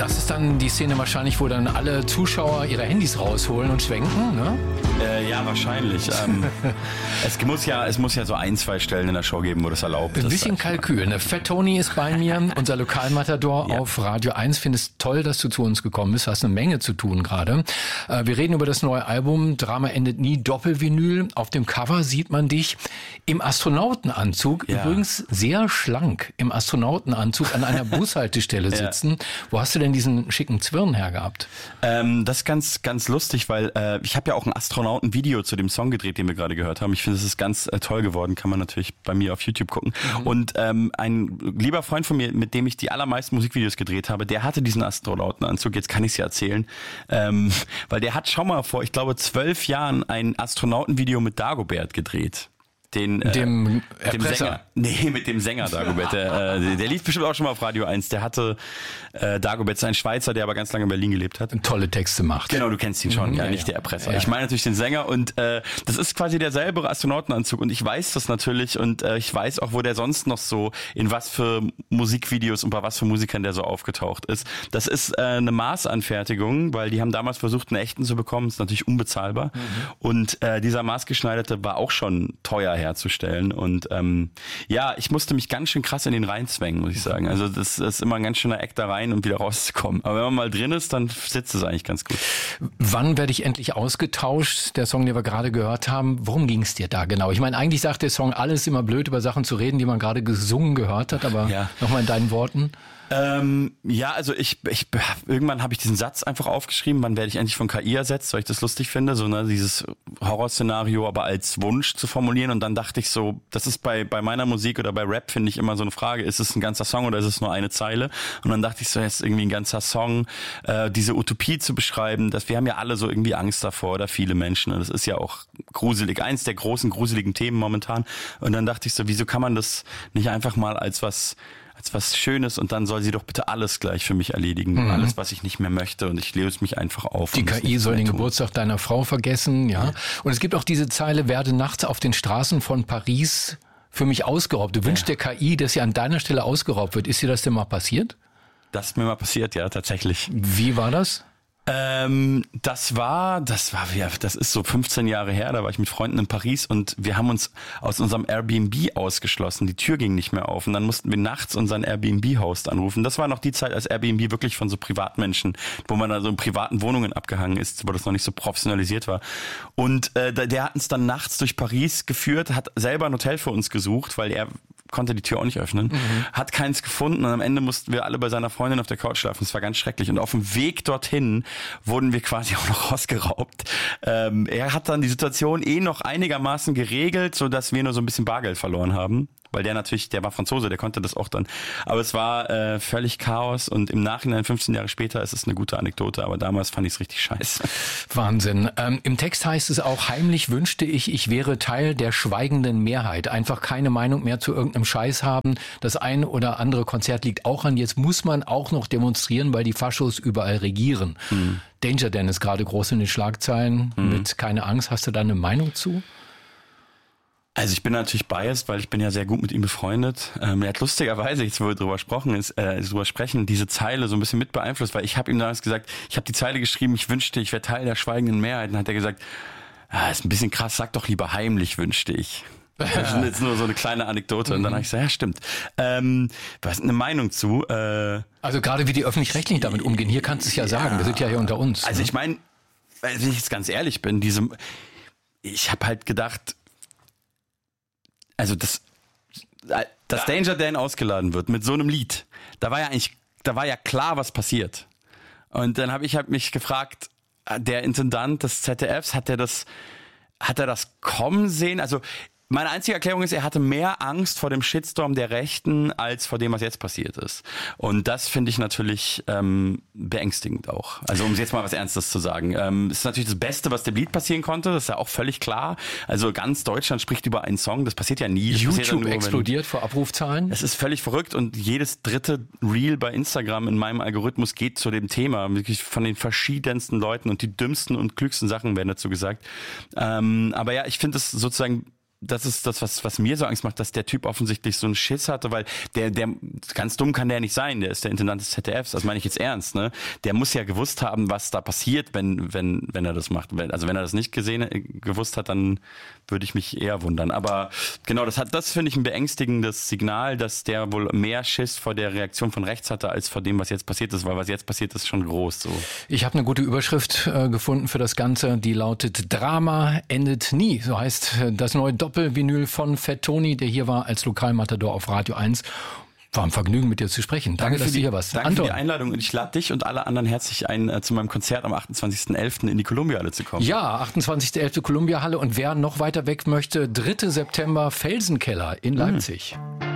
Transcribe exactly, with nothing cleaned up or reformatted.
Das ist dann die Szene wahrscheinlich, wo dann alle Zuschauer ihre Handys rausholen und schwenken, ne? Äh, ja, wahrscheinlich. ähm, es muss ja, es muss ja so ein, zwei Stellen in der Show geben, wo das erlaubt ist. Ein bisschen Kalkül. Ne? Fat Tony ist bei mir, unser Lokalmatador ja. auf Radio eins. Finde es toll, dass du zu uns gekommen bist. Hast eine Menge zu tun gerade. Äh, wir reden über das neue Album Drama endet nie, Doppelvinyl. Auf dem Cover sieht man dich im Astronautenanzug. Ja. Übrigens sehr schlank im Astronautenanzug an einer Bushaltestelle sitzen. Ja. Wo hast du denn diesen schicken Zwirn hergehabt? Ähm, das ist ganz, ganz lustig, weil äh, ich habe ja auch ein Astronauten-Video zu dem Song gedreht, den wir gerade gehört haben. Ich finde, es ist ganz äh, toll geworden. Kann man natürlich bei mir auf YouTube gucken. Mhm. Und ähm, ein lieber Freund von mir, mit dem ich die allermeisten Musikvideos gedreht habe, der hatte diesen Astronautenanzug. Jetzt kann ich es ja erzählen. Ähm, weil der hat schon mal vor, ich glaube, zwölf Jahren ein Astronautenvideo mit Dagobert gedreht. Den, äh, dem, dem Sänger. Nee, mit dem Sänger Dagobert. Der, äh, der lief bestimmt auch schon mal auf Radio eins. Der hatte äh, Dagobert, ist ein Schweizer, der aber ganz lange in Berlin gelebt hat. Tolle Texte macht. Genau, du kennst ihn schon, mhm, ja, ja, nicht ja. der Erpresser. Ja. Ich meine natürlich den Sänger und äh, das ist quasi derselbe Astronautenanzug und ich weiß das natürlich und äh, ich weiß auch, wo der sonst noch so, in was für Musikvideos und bei was für Musikern der so aufgetaucht ist. Das ist äh, eine Maßanfertigung, weil die haben damals versucht, einen echten zu bekommen. Das ist natürlich unbezahlbar. Mhm. Und äh, dieser maßgeschneiderte war auch schon teuer herzustellen und ähm, ja, ich musste mich ganz schön krass in den reinzwängen, muss ich sagen. Also das, das ist immer ein ganz schöner Eck da rein und wieder rauszukommen. Aber wenn man mal drin ist, dann sitzt es eigentlich ganz gut. Wann werde ich endlich ausgetauscht? Der Song, den wir gerade gehört haben, worum ging es dir da genau? Ich meine, eigentlich sagt der Song alles immer blöd, über Sachen zu reden, die man gerade gesungen gehört hat, aber ja. nochmal in deinen Worten. Ähm, ja, also ich, ich irgendwann habe ich diesen Satz einfach aufgeschrieben, wann werde ich endlich von K I ersetzt, weil ich das lustig finde, so ne, dieses Horrorszenario aber als Wunsch zu formulieren und dann dachte ich so, das ist bei bei meiner Musik oder bei Rap finde ich immer so eine Frage, ist es ein ganzer Song oder ist es nur eine Zeile? Und dann dachte ich so, jetzt irgendwie ein ganzer Song, äh, diese Utopie zu beschreiben, dass wir haben ja alle so irgendwie Angst davor oder viele Menschen und das ist ja auch gruselig, eins der großen gruseligen Themen momentan und dann dachte ich so, wieso kann man das nicht einfach mal als was als was Schönes und dann soll sie doch bitte alles gleich für mich erledigen. Mhm. Alles, was ich nicht mehr möchte und ich löse mich einfach auf. Die K I soll den tun. Geburtstag deiner Frau vergessen, ja. ja. Und es gibt auch diese Zeile, werde nachts auf den Straßen von Paris für mich ausgeraubt. Du wünschst ja. der K I, dass sie an deiner Stelle ausgeraubt wird. Ist dir das denn mal passiert? Das ist mir mal passiert, ja, tatsächlich. Wie war das? Ähm, das war, das war, ja, das ist so fünfzehn Jahre her, da war ich mit Freunden in Paris und wir haben uns aus unserem Airbnb ausgeschlossen. Die Tür ging nicht mehr auf und dann mussten wir nachts unseren Airbnb-Host anrufen. Das war noch die Zeit, als Airbnb wirklich von so Privatmenschen, wo man da so in privaten Wohnungen abgehangen ist, wo das noch nicht so professionalisiert war. Und äh, der hat uns dann nachts durch Paris geführt, hat selber ein Hotel für uns gesucht, weil er konnte die Tür auch nicht öffnen, mhm. hat keins gefunden und am Ende mussten wir alle bei seiner Freundin auf der Couch schlafen. Das war ganz schrecklich. Und auf dem Weg dorthin wurden wir quasi auch noch ausgeraubt. Ähm, er hat dann die Situation eh noch einigermaßen geregelt, so dass wir nur so ein bisschen Bargeld verloren haben. Weil der natürlich, der war Franzose, der konnte das auch dann. Aber es war äh, völlig Chaos und im Nachhinein, fünfzehn Jahre später, ist es eine gute Anekdote, aber damals fand ich es richtig scheiße. Wahnsinn. Ähm, im Text heißt es auch, heimlich wünschte ich, ich wäre Teil der schweigenden Mehrheit. Einfach keine Meinung mehr zu irgendeinem Scheiß haben. Das ein oder andere Konzert liegt auch an. Jetzt muss man auch noch demonstrieren, weil die Faschos überall regieren. Mhm. Danger Dan ist gerade groß in den Schlagzeilen mhm. mit keine Angst. Hast du da eine Meinung zu? Also ich bin natürlich biased, weil ich bin ja sehr gut mit ihm befreundet. Ähm, er hat lustigerweise, jetzt wo wir drüber gesprochen ist, äh, drüber sprechen, diese Zeile so ein bisschen mit beeinflusst, weil ich habe ihm damals gesagt, ich habe die Zeile geschrieben, ich wünschte, ich wäre Teil der schweigenden Mehrheit. Und dann hat er gesagt, ah, ist ein bisschen krass, sag doch lieber heimlich wünschte ich. Das ist jetzt nur so eine kleine Anekdote. Und dann habe ich gesagt, ja stimmt. Ähm, was ist eine Meinung zu? Äh, also gerade wie die Öffentlich-Rechtlichen damit umgehen, hier kannst du es ja, ja sagen, wir sind ja hier unter uns. Also ne? ich meine, wenn ich jetzt ganz ehrlich bin, diese, ich habe halt gedacht, also das, dass Danger Dan ausgeladen wird mit so einem Lied, da war ja eigentlich, da war ja klar, was passiert. Und dann habe ich halt mich gefragt, der Intendant des Z D Fs, hat er das, hat er das kommen sehen? Also meine einzige Erklärung ist, er hatte mehr Angst vor dem Shitstorm der Rechten, als vor dem, was jetzt passiert ist. Und das finde ich natürlich ähm, beängstigend auch. Also um jetzt mal was Ernstes zu sagen. Ähm, ist natürlich das Beste, was dem Lied passieren konnte, das ist ja auch völlig klar. Also ganz Deutschland spricht über einen Song, das passiert ja nie. Das YouTube ja nur, explodiert vor Abrufzahlen. Es ist völlig verrückt und jedes dritte Reel bei Instagram in meinem Algorithmus geht zu dem Thema. Wirklich von den verschiedensten Leuten und die dümmsten und klügsten Sachen werden dazu gesagt. Ähm, aber ja, ich finde es sozusagen das ist das, was, was mir so Angst macht, dass der Typ offensichtlich so einen Schiss hatte, weil der, der, ganz dumm kann der nicht sein, der ist der Intendant des Z D Fs, das meine ich jetzt ernst, ne? Der muss ja gewusst haben, was da passiert, wenn, wenn, wenn er das macht. Also wenn er das nicht gesehen, gewusst hat, dann würde ich mich eher wundern. Aber genau, das hat, das finde ich ein beängstigendes Signal, dass der wohl mehr Schiss vor der Reaktion von rechts hatte, als vor dem, was jetzt passiert ist, weil was jetzt passiert ist, schon groß, so. Ich habe eine gute Überschrift äh, gefunden für das Ganze, die lautet Drama endet nie. So heißt das neue Doppelvinyl von Fat Tony, der hier war als Lokalmatador auf Radio eins. War ein Vergnügen, mit dir zu sprechen. Danke, danke dass du hier warst. Danke Anton. Für die Einladung und ich lade dich und alle anderen herzlich ein, äh, zu meinem Konzert am achtundzwanzigsten elften in die Columbia-Halle zu kommen. Ja, achtundzwanzigsten elften Columbia-Halle und wer noch weiter weg möchte, dritter September Felsenkeller in Leipzig. Mhm.